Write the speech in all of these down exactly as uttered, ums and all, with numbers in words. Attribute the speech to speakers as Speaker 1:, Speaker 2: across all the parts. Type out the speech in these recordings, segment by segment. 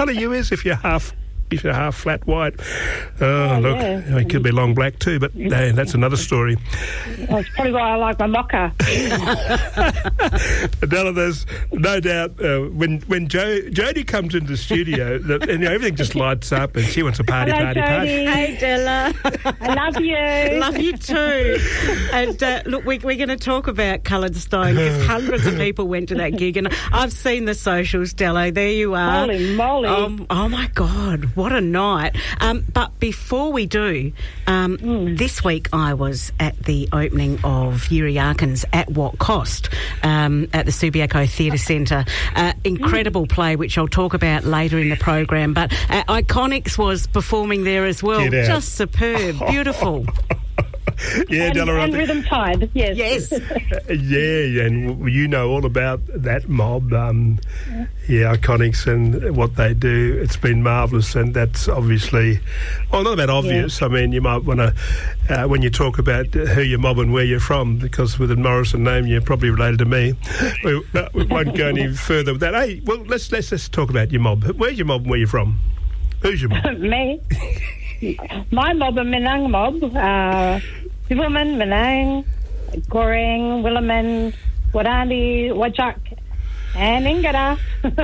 Speaker 1: colour you is if you're half if you're half flat white. Oh,
Speaker 2: Oh,
Speaker 1: look,
Speaker 2: yeah.
Speaker 1: it could be long black too, but no, that's another story.
Speaker 2: That's probably why I like my mocha.
Speaker 1: Della, there's no doubt uh, when when jo- Jodie comes into the studio, that, and, you know, everything just lights up, and she wants a party,
Speaker 2: Hello,
Speaker 1: party, party.
Speaker 2: Jodie.
Speaker 3: Hey, Della.
Speaker 2: I love you.
Speaker 3: Love you too. And uh, look, we, we're going to talk about Coloured Stone because hundreds of people went to that gig, and I've seen the socials, Dello. There you are.
Speaker 2: Holy moly.
Speaker 3: Um, oh, my God. What a night. Um, but before we do, um,
Speaker 2: Mm.
Speaker 3: this week I was at the opening of Yuri Arkin's At What Cost um, at the Subiaco Theatre Centre. Uh, incredible play, which I'll talk about later in the program. But uh, Iconics was performing there as well.
Speaker 1: Get out.
Speaker 3: Just superb. Beautiful.
Speaker 1: Yeah,
Speaker 2: and,
Speaker 1: Della, I
Speaker 2: and
Speaker 1: think-
Speaker 2: Rhythm Tide, yes.
Speaker 3: Yes.
Speaker 1: Yeah, and w- you know all about that mob, um, yeah, Iconics and what they do. It's been marvellous, and that's obviously, well, not about obvious. I mean, you might want to, uh, when you talk about who your mob and where you're from, because with a Morrison name, you're probably related to me. we, uh, we won't go any further with that. Hey, well, let's let's let's talk about your mob. Where's your mob and where you're from? Who's your mob?
Speaker 2: Me. My mob, a Menang mob. Uh, Silverman, Menang, Goreng, Willaman, Wadandi, Wajak, and Ingara.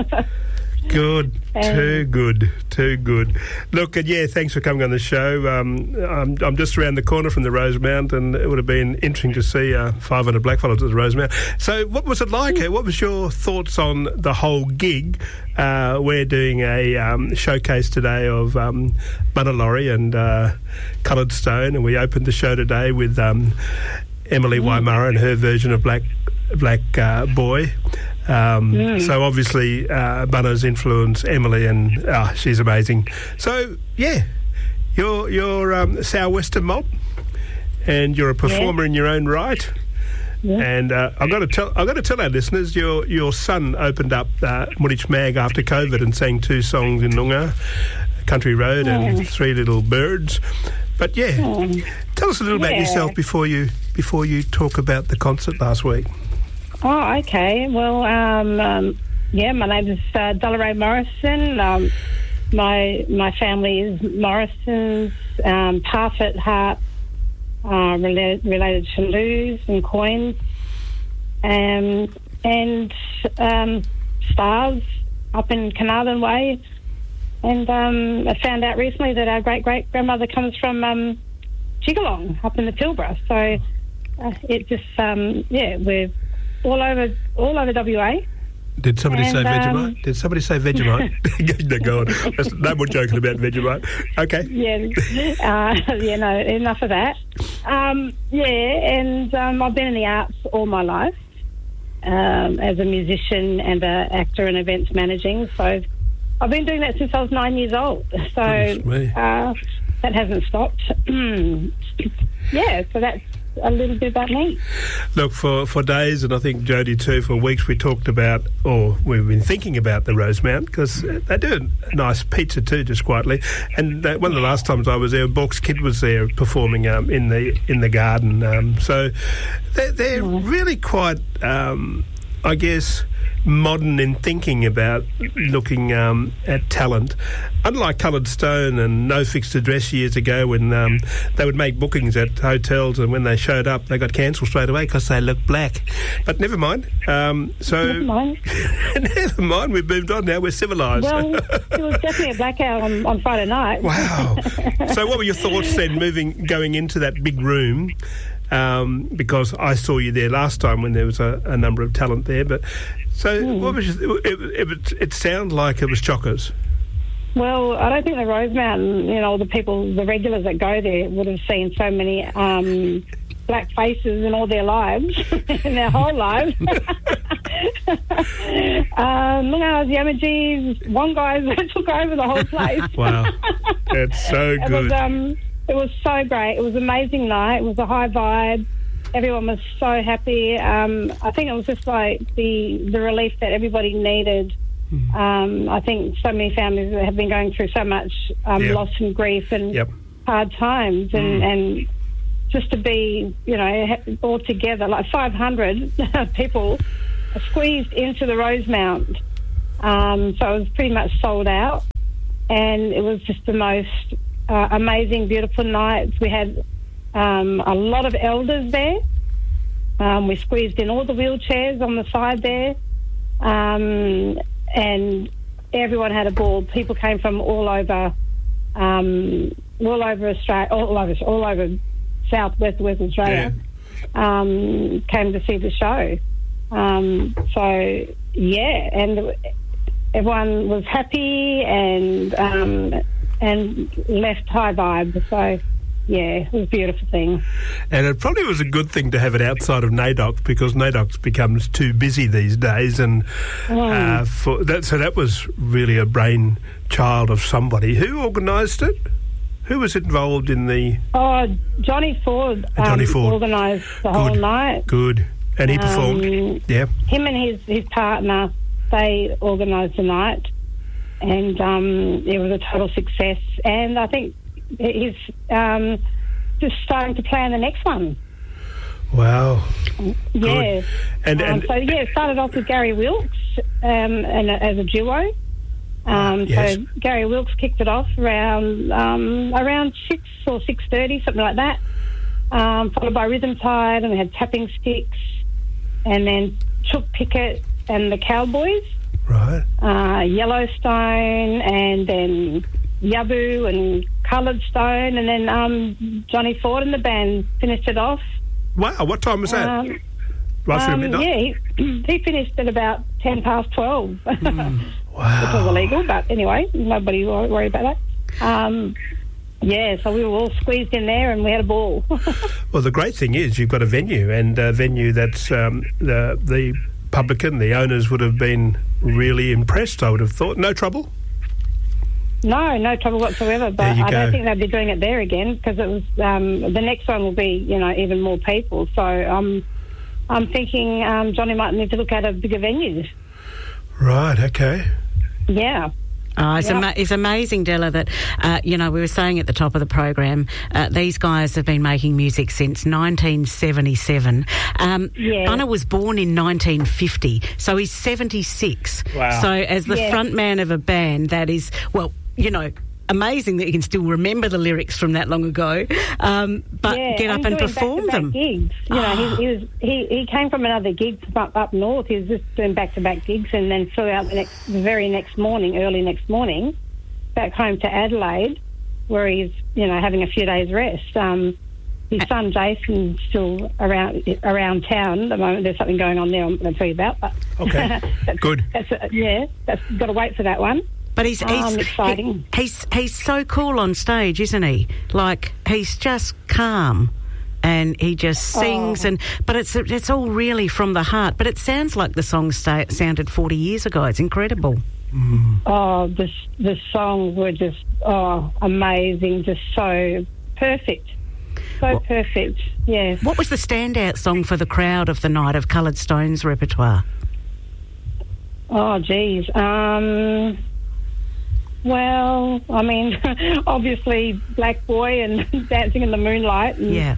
Speaker 1: Good,
Speaker 2: Um,
Speaker 1: too good, too good. Look, and yeah, thanks for coming on the show. Um, I'm, I'm just around the corner from the Rosemount, and it would have been interesting to see uh, five hundred blackfellas at the Rosemount. So, what was it like? Uh, What was your thoughts on the whole gig? Uh, we're doing a um, showcase today of um, Bunalori and uh, Coloured Stone, and we opened the show today with um, Emily Waimara and her version of Black Black uh, Boy. Um,
Speaker 2: Mm.
Speaker 1: So obviously uh, Bunna's influenced Emily, and uh, she's amazing. So yeah, you're you're um, Southwestern mob, and you're a performer in your own right.
Speaker 2: Yeah.
Speaker 1: And uh, I've got to tell I've got to tell our listeners, your your son opened up uh, Murich Mag after COVID and sang two songs in Noongar, Country Road and
Speaker 2: Yeah.
Speaker 1: Three Little Birds. But yeah,
Speaker 2: Mm.
Speaker 1: tell us a little about
Speaker 2: Yeah.
Speaker 1: yourself before you before you talk about the concert last week.
Speaker 2: Oh, okay. Well, um, um, yeah, my name is uh, Della Ray Morrison. Um, my my family is Morrisons, um, Parfitt, Hart, uh, related, related to Lewis and Coins, um, and um, Stars up in Carnarvon Way. And um, I found out recently that our great-great-grandmother comes from um, Chigalong up in the Pilbara. So uh, it just, um, yeah, we're all over all over W A.
Speaker 1: Did somebody
Speaker 2: And,
Speaker 1: say Vegemite?
Speaker 2: um,
Speaker 1: Did somebody say Vegemite? No, go on. That's, no more joking about Vegemite. Okay.
Speaker 2: Yeah, uh, yeah, no, enough of that. Um, yeah, and um, I've been in the arts all my life um, as a musician and an actor and events managing. So I've been doing that since I was nine years old. So
Speaker 1: Goodness me.
Speaker 2: uh, that hasn't stopped. Yeah, so that's a little bit about me.
Speaker 1: Look, for, for days, and I think Jodie too, for weeks we talked about, or we've been thinking about the Rosemount, because they do a nice pizza too, just quietly. And uh, one of the last times I was there, Bork's kid was there performing um, in the in the garden. Um, so they're, they're really quite, um, I guess, modern in thinking about looking um, at talent. Unlike Coloured Stone and No Fixed Address years ago, when um, they would make bookings at hotels, and when they showed up they got cancelled straight away because they looked black. But never mind. Um, so
Speaker 2: Never mind.
Speaker 1: never mind, we've moved on now, we're civilised.
Speaker 2: Well, it was definitely a blackout on, on Friday night.
Speaker 1: Wow. So what were your thoughts then, moving, going into that big room? Um, because I saw you there last time when there was a, a number of talent there. But so,
Speaker 2: Mm.
Speaker 1: what was your, it, it, it, it sounded like it was chockers.
Speaker 2: Well, I don't think the Rosemount, you know, the people, the regulars that go there would have seen so many um, black faces in all their lives, in their whole lives. um, Noongars, Yamajis, one guys that took over the whole place.
Speaker 1: Wow, that's so
Speaker 2: It
Speaker 1: good.
Speaker 2: was, um, it was so great. It was an amazing night. It was a high vibe. Everyone was so happy. Um, I think it was just like the the relief that everybody needed. Um, I think so many families have been going through so much um,
Speaker 1: Yep.
Speaker 2: loss and grief and
Speaker 1: Yep.
Speaker 2: hard times, and,
Speaker 1: Mm.
Speaker 2: and just to be, you know, ha- all together, like five hundred people squeezed into the Rosemount. Um, so it was pretty much sold out. and it was just the most uh, amazing, beautiful night. We had um, a lot of elders there. Um, we squeezed in all the wheelchairs on the side there, um, and everyone had a ball. People came from all over, um, all over Australia, all over, all over South West West Australia, yeah. um, came to see the show. Um, so yeah, and everyone was happy and um, and left high vibe. So. Yeah, it was a beautiful thing.
Speaker 1: And it probably was a good thing to have it outside of NAIDOC, because NAIDOC becomes too busy these days. And mm. uh, for that, so that was really a brainchild of somebody. Who organised it? Who was involved in the...
Speaker 2: Oh, Johnny Ford, um,
Speaker 1: Johnny Ford.
Speaker 2: organised the
Speaker 1: good,
Speaker 2: whole night.
Speaker 1: Good. And he performed? Um, yeah.
Speaker 2: Him and his, his partner, they organised the night. And um, it was a total success. And I think... He's um, just starting to plan the next one.
Speaker 1: Wow.
Speaker 2: Yeah.
Speaker 1: And, and
Speaker 2: um, so, yeah, it started off with Gary Wilkes um, and as a duo. Um,
Speaker 1: yes.
Speaker 2: So Gary Wilkes kicked it off around um, around six or six thirty, something like that. Um, followed by Rhythmtide, and we had Tapping Sticks, and then Chook Pickett and the Cowboys.
Speaker 1: Right.
Speaker 2: Uh, Yellowstone, and then Yabu and Coloured Stone, and then um, Johnny Ford and the band finished it off.
Speaker 1: Wow, what time was that?
Speaker 2: Um,
Speaker 1: right through
Speaker 2: um,
Speaker 1: midnight?
Speaker 2: Yeah, he, he finished at about ten past twelve.
Speaker 1: Mm, wow.
Speaker 2: Which was illegal, but anyway, nobody wor- worried about that. Um, yeah, so we were all squeezed in there and we had a ball.
Speaker 1: Well, the great thing is you've got a venue, and a venue that's um, the, the publican, the owners would have been really impressed, I would have thought. No trouble?
Speaker 2: No, no trouble whatsoever, but I
Speaker 1: go.
Speaker 2: don't think they'll be doing it there again, because it was um, the next one will be, you know, even more people. So um, I'm thinking um, Johnny might need to look at a bigger venue.
Speaker 1: Right, okay.
Speaker 2: Yeah.
Speaker 3: Oh, it's,
Speaker 2: yep.
Speaker 3: ama- it's amazing, Della, that, uh, you know, we were saying at the top of the program, uh, these guys have been making music since nineteen seventy-seven. Um,
Speaker 2: yeah.
Speaker 3: Bunna was born in nineteen fifty, so he's seventy-six.
Speaker 1: Wow.
Speaker 3: So as the
Speaker 2: yeah.
Speaker 3: front man of a band, that is, well, you know, amazing that you can still remember the lyrics from that long ago, um, but
Speaker 2: yeah,
Speaker 3: get up and,
Speaker 2: and
Speaker 3: perform
Speaker 2: back-to-back
Speaker 3: them.
Speaker 2: Gigs. You know,
Speaker 3: Oh.
Speaker 2: he, he was he, he came from another gig from up, up north. He was just doing back-to-back gigs, and then flew out the next, the very next morning, early next morning, back home to Adelaide, where he's, you know, having a few days rest. Um, his son Jason's still around around town at the moment. There's something going on there I'm going to tell you about. But
Speaker 1: Okay,
Speaker 2: that's,
Speaker 1: good.
Speaker 2: That's a, yeah, that's got to wait for that one.
Speaker 3: But he's he's,
Speaker 2: Um, exciting.
Speaker 3: he- he's he's so cool on stage, isn't he? Like, he's just calm, and he just sings,
Speaker 2: Oh.
Speaker 3: and but it's it's all really from the heart. But it sounds like the song sta- sounded forty years ago. It's incredible.
Speaker 1: Mm.
Speaker 2: Oh, the the songs were just oh amazing, just so perfect, so
Speaker 3: Well-
Speaker 2: perfect. Yeah.
Speaker 3: What was the standout song for the crowd of the night of Coloured Stone's repertoire?
Speaker 2: Oh, geez. Um. Well, I mean, obviously, Black Boy and Dancing in the Moonlight. And,
Speaker 3: Yeah.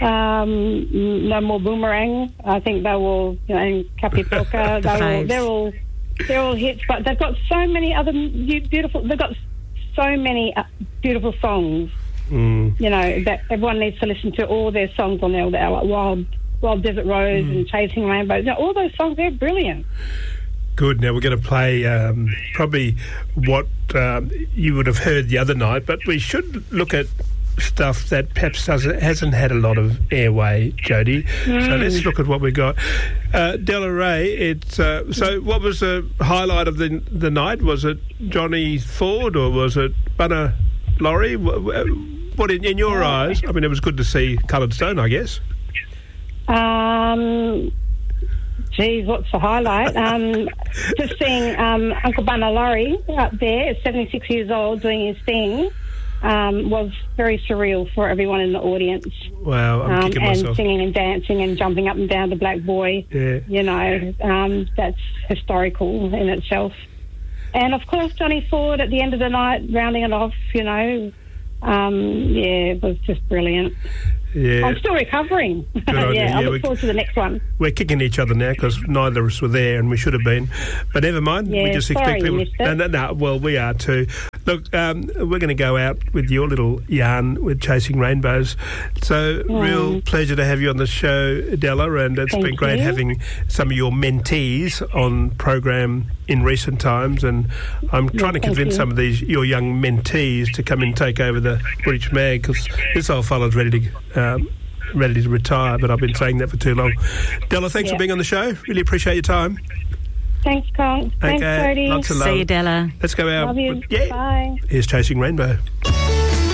Speaker 2: Um, No More Boomerang. I think they will, you know, and Kapi Poka.
Speaker 3: The
Speaker 2: They're all,
Speaker 3: faves.
Speaker 2: they're all, they're all hits. But they've got so many other beautiful. They've got so many uh, beautiful songs.
Speaker 1: Mm.
Speaker 2: You know, that everyone needs to listen to all their songs on there. Like Wild, Wild Desert Rose
Speaker 1: Mm.
Speaker 2: and Chasing Rainbows. You know, all those songs, they're brilliant.
Speaker 1: Good. Now we're going to play um, probably what um, you would have heard the other night, but we should look at stuff that perhaps doesn't, hasn't had a lot of airway, Jody.
Speaker 2: Mm.
Speaker 1: So let's look at what we got. Uh, Della Ray, it's, uh, so what was the highlight of the the night? Was it Johnny Ford or was it Bunna Laurie? What, what in, in your
Speaker 2: Oh.
Speaker 1: eyes? I mean, it was good to see Coloured Stone, I guess.
Speaker 2: Um, geez, what's the highlight? Um, just seeing um, Uncle Bunna Laurie up there, seventy-six years old, doing his thing, um, was very surreal for everyone in the audience.
Speaker 1: Wow, I'm
Speaker 2: um,
Speaker 1: kicking
Speaker 2: and
Speaker 1: myself.
Speaker 2: singing and dancing and jumping up and down to Black Boy.
Speaker 1: Yeah.
Speaker 2: You know, um, that's historical in itself. And, of course, Johnny Ford at the end of the night, rounding it off, you know. Um, yeah, it was just brilliant.
Speaker 1: Yeah.
Speaker 2: I'm still recovering.
Speaker 1: on you.
Speaker 2: yeah,
Speaker 1: Yeah,
Speaker 2: I look
Speaker 1: we-
Speaker 2: forward to the next one.
Speaker 1: We're kicking each other now because neither of us were there and we should have been. But never mind.
Speaker 2: Yeah,
Speaker 1: we just
Speaker 2: sorry
Speaker 1: expect
Speaker 2: you
Speaker 1: people.
Speaker 2: missed it.
Speaker 1: No, no, no. Well, we are too. Look, um, we're going to go out with your little yarn with Chasing Rainbows. So,
Speaker 2: Mm.
Speaker 1: real pleasure to have you on the show, Della, and it's
Speaker 2: Thank
Speaker 1: been great
Speaker 2: you.
Speaker 1: having some of your mentees on program in recent times, and I'm trying to
Speaker 2: thank
Speaker 1: convince
Speaker 2: you.
Speaker 1: some of these your young mentees to come and take over the British Mag, because this old fella's ready to um, ready to retire, but I've been saying that for too long. Della, thanks
Speaker 2: Yeah.
Speaker 1: for being on the show. Really appreciate your time.
Speaker 2: Thanks, Con. Thanks,
Speaker 1: Okay,
Speaker 2: Jody.
Speaker 1: lots of love.
Speaker 3: See you, Della.
Speaker 1: Let's go out.
Speaker 2: Love you.
Speaker 1: Yeah.
Speaker 2: Bye.
Speaker 1: Here's Chasing Rainbow.